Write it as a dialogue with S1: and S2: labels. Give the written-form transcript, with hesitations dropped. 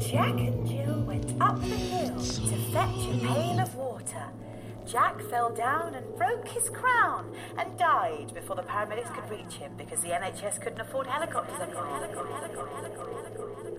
S1: Jack and Jill went up the hill to fetch a pail of water. Jack fell down and broke his crown and died before the paramedics could reach him because the NHS couldn't afford helicopters anymore.